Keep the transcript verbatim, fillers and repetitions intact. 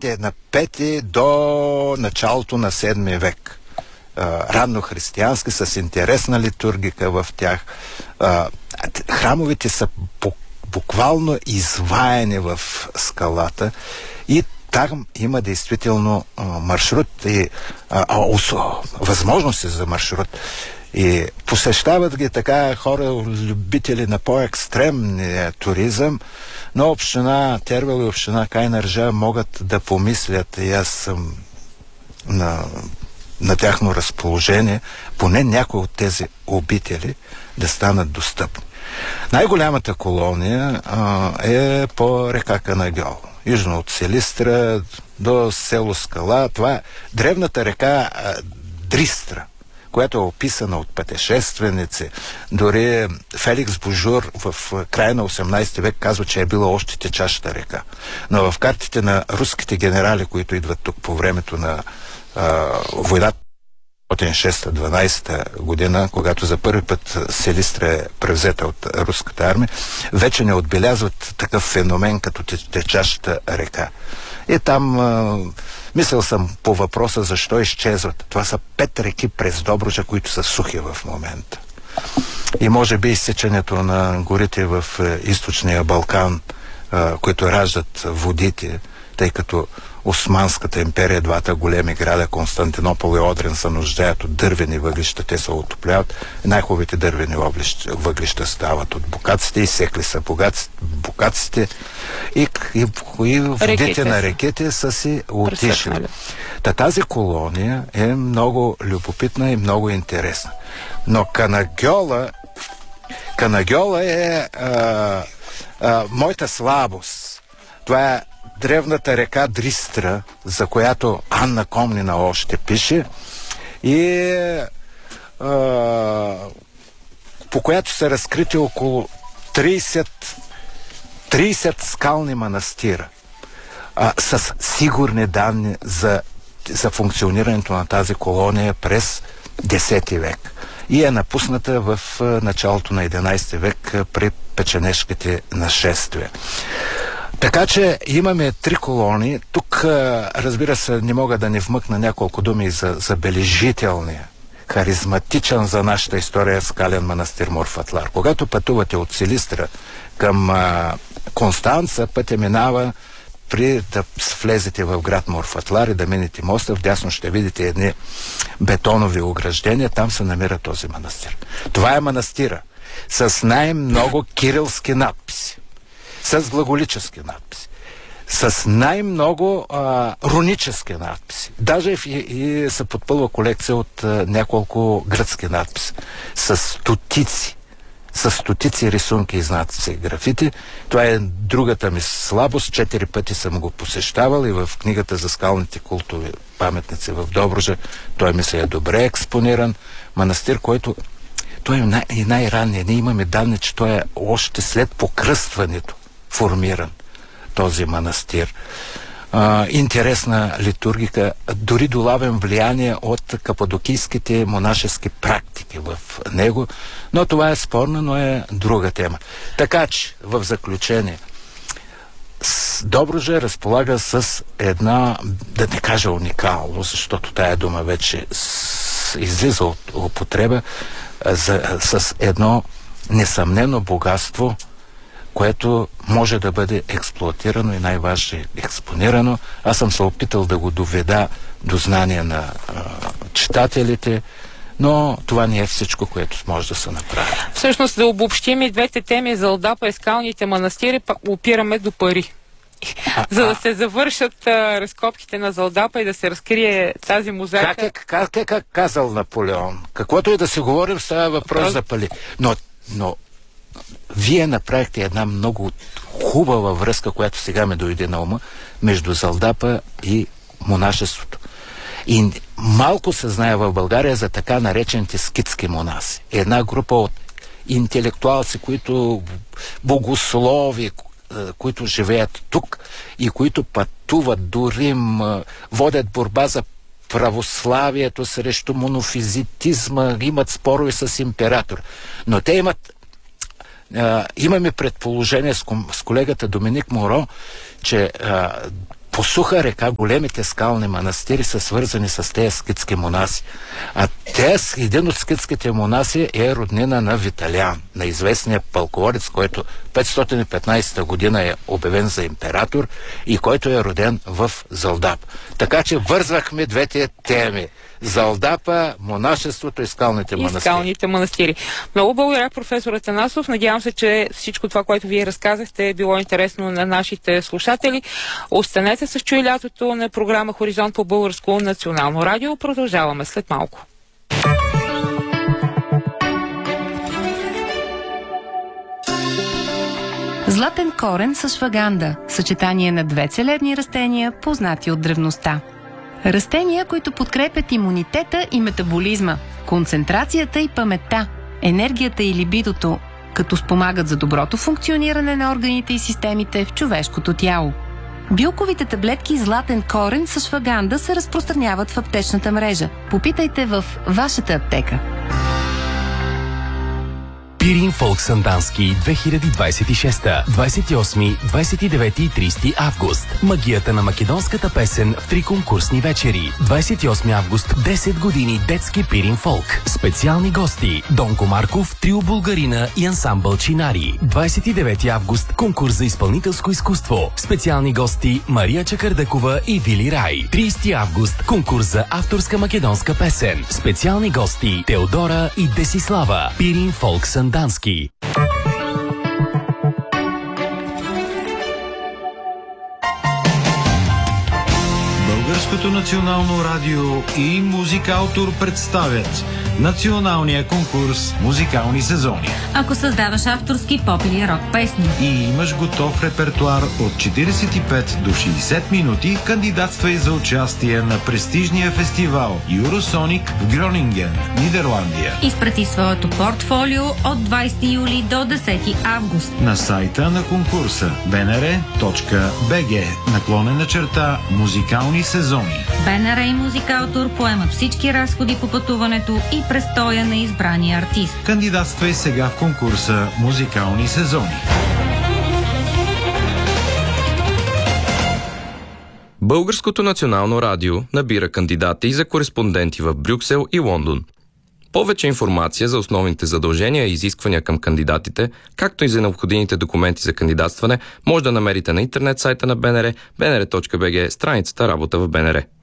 пети, на пети до началото на седми век. Раннохристиянски, с интересна литургика в тях. Храмовете са буквално изваяни в скалата и там има действително маршрут и а, а, възможности за маршрут. И посещават ги така хора, любители на по-екстремния туризъм, но община Тервел и община Кайнарджа могат да помислят, и аз съм на, на тяхно разположение, поне някои от тези обители да станат достъпни. Най-голямата колония а, е по река Канагьол. Южно от Силистра до село Скала. Това е древната река а, Дристра, която е описана от пътешественици. Дори Феликс Божур в края на осемнадесети век казва, че е била още течаща река. Но в картите на руските генерали, които идват тук по времето на а, войната деветстотин и шеста-дванадесета година, когато за първи път Силистра е превзета от руската армия, вече не отбелязват такъв феномен като течаща река. И там а, мислил съм по въпроса защо изчезват. Това са пет реки през Добруджа, които са сухи в момента. И може би изсечането на горите в източния Балкан, а, които раждат водите, тъй като Османската империя, двата големи града, Константинопол и Одрин, се нуждаят от дървени въглища, те се отопляват. Най-хубавите дървени въглища стават от букаците, изсекли са букаците и, и, и водите на реките са си отишли. Та тази колония е много любопитна и много интересна. Но Канагьола, Канагьола е а, а, моята слабост. Това е древната река Дристра, за която Анна Комнина още пише, и а, по която са разкрити около тридесет, тридесет скални манастира а, с сигурни данни за, за функционирането на тази колония през десети век. И е напусната в началото на единадесети век при печенежките нашествия. Така че имаме три колонии. Тук, разбира се, не мога да не вмъкна няколко думи за забележителния, харизматичен за нашата история скален манастир Морфатлар. Когато пътувате от Силистра към а, Констанца, пътя минава при да влезете в град Морфатлар и да минете моста, вдясно ще видите едни бетонови ограждения, там се намира този манастир. Това е манастира с най-много кирилски надписи, с глаголически надписи, с най-много а, рунически надписи. Даже и, и се подпълва колекция от а, няколко гръцки надписи, с стотици, с стотици рисунки и знаци и графити. Това е другата ми слабост. Четири пъти съм го посещавал и в книгата за скалните култови паметници в Добруджа той мисля е добре експониран. Манастир, който той е най- и най-ранният. Ние имаме данни, че той е още след покръстването формиран този манастир. А, интересна литургика, дори долавен влияние от кападокийските монашески практики в него, но това е спорно, но е друга тема. Така че, в заключение, Добруджа разполага с една, да не кажа уникално, защото тая дума вече с, излиза от употреба, за, с едно несъмнено богатство, което може да бъде експлоатирано и най-важно експонирано. Аз съм се опитал да го доведа до знание на а, читателите, но това не е всичко, което може да се направи. Всъщност да обобщим и двете теми за Алдапа и скалните манастири, пак опираме до пари. А, за да се завършат а, разкопките на Залдапа и да се разкрие тази мозайка. Как е, как е как казал Наполеон? Каквото и да се говорим, става въпрос Въпрос... за пари. Но, но вие направихте една много хубава връзка, която сега ме дойде на ума, между Залдапа и монашеството. И малко се знае в България за така наречените скитски монаси. Една група от интелектуалци, които богослови, които живеят тук и които пътуват до Рим, водят борба за православието срещу монофизитизма, имат спорове с император. Но те имат а, имаме предположение с, с колегата Доминик Моро, че а, по суха река големите скални манастири са свързани с тези скитски монаси. А тези, един от скитските монаси е роднина на Виталиан, на известния пълководец, който петстотин и петнадесета година е обявен за император и който е роден в Залдап. Така че вързвахме двете теми. Залдапа, монашеството и скалните и манастири. скалните манастири. Много благодаря, професор Атанасов. Надявам се, че всичко това, което вие разказахте, е било интересно на нашите слушатели. Останете с Чуй лятото на програма Хоризонт по Българско национално радио. Продължаваме след малко. Златен корен с шваганда – съчетание на две целебни растения, познати от древността. Растения, които подкрепят имунитета и метаболизма, концентрацията и паметта, енергията и либидото, като спомагат за доброто функциониране на органите и системите в човешкото тяло. Билковите таблетки Златен корен с шваганда се разпространяват в аптечната мрежа. Попитайте в вашата аптека. Пирин Фолк Сандански две хиляди двадесет и шеста, двадесет и осми, двадесет и девети и тридесети август. Магията на македонската песен в три конкурсни вечери. двадесет и осми август, десет години детски Пирин Фолк. Специални гости Донко Марков, Трио Булгарина и ансамбъл Чинари. двадесет и девети август, конкурс за изпълнителско изкуство. Специални гости Мария Чакърдъкова и Вили Рай. тридесети август, конкурс за авторска македонска песен. Специални гости Теодора и Десислава. Пирин Фолк Сандански. Българското национално радио и Музикаутор представят националния конкурс Музикални сезони. Ако създаваш авторски поп или рок песни И имаш готов репертуар от четиридесет и пет до шейсет минути, кандидатствай за участие на престижния фестивал Юросоник в Гронинген, Нидерландия. изпрати своето портфолио от двадесети юли до десети август. На сайта на конкурса би ен ар точка би джи наклонена черта Музикални сезони. БНР и Музикаутор поемат всички разходи по пътуването и престоя на избрания артист. Кандидатствай сега в конкурса Музикални сезони. Българското национално радио набира кандидати за кореспонденти в Брюксел и Лондон. Повече информация за основните задължения и изисквания към кандидатите, както и за необходимите документи за кандидатстване, може да намерите на интернет сайта на БНР, би ен ар точка би джи, страницата Работа в БНР.